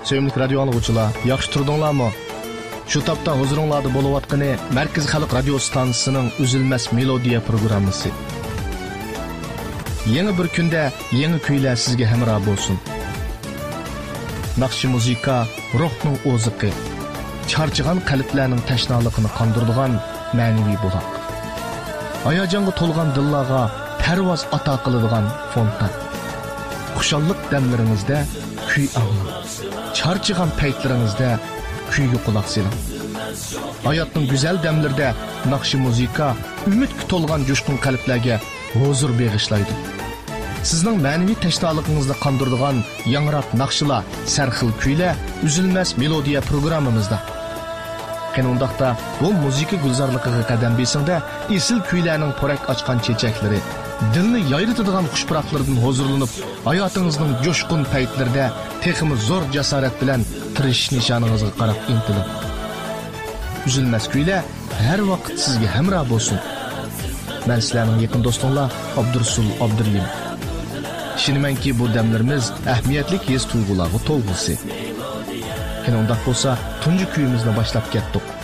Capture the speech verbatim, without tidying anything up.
Söyümlük radyo anlıqçılar, yaxşı turdunlarmı? Şu tapda huzuruңlarda boluvatqını Merkez Xalq Radio Stansiyasının Üzülmez Melodiya programmasi. Yeni bir künde yeni kuylar sizge hemra bolsun. Naqshi muzika ruhning oziqi, charchigan qalblarning tashnaligini qondiradigan ma'naviy buloq. Hayajonga to'lgan dillarga parvoz ato qiladigan fontan. Xushallik damlaringizda kuy anglang. Charchigan paytlaringizda kuyga quloq soling. Hayotning go'zal damlarida naqshi muzika umidga to'lgan jo'shqin qalblarga huzur bag'ishlaydi. Sizning ma'naviy tashnoligingizni qondiradigan yangrab naqshlar, sarxil kuylar Üzülmez Melodiya programmamizda. Qanundaqda bu muzika gulzorligiga qadam besingda esil kuylarning porak ochgan chechaklari, dilni yayritadigan xushpuroqlardan huzurlanib, hayotingizning jo'shqin paytlarida texmi zo'r jasorat bilan tirishish nishoningizga qarab intiling. Üzülmez kuylar har vaqt sizga hamroh bo'lsin. Men sizlarning yaqin do'stinglar Abdursul Abdurlim. Şinimenki bu demlerimiz ahmiyetlik his tuygularga to'lg'isi. Qanday bo'lsa, tunji kuyimizni boshlab ketdik.